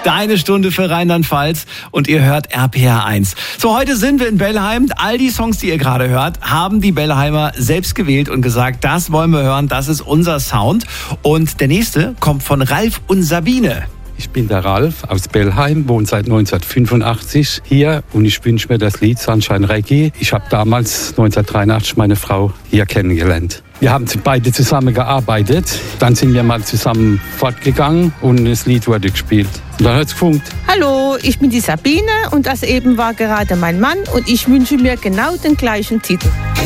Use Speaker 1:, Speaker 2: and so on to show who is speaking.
Speaker 1: Deine Stunde für Rheinland-Pfalz und ihr hört RPR 1. So, heute sind wir in Bellheim. All die Songs, die ihr gerade hört, haben die Bellheimer selbst gewählt und gesagt, das wollen wir hören, das ist unser Sound. Und der nächste kommt von Ralf und Sabine.
Speaker 2: Ich bin der Ralf aus Bellheim, wohne seit 1985 hier und ich wünsche mir das Lied Sunshine Reggae. Ich habe damals 1983 meine Frau hier kennengelernt. Wir haben beide zusammen gearbeitet, dann sind wir mal zusammen fortgegangen und das Lied wurde gespielt. Und dann hat es gefunkt.
Speaker 3: Hallo, ich bin die Sabine und das eben war gerade mein Mann und ich wünsche mir genau den gleichen Titel.